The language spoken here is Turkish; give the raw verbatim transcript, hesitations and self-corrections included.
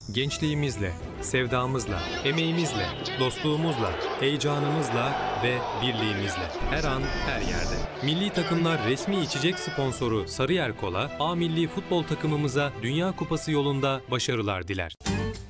Gençliğimizle, sevdamızla, emeğimizle, dostluğumuzla, heyecanımızla ve birliğimizle her an her yerde. Milli takımlar resmi içecek sponsoru Sarıyer Kola, A Milli futbol takımımıza Dünya Kupası yolunda başarılar diler.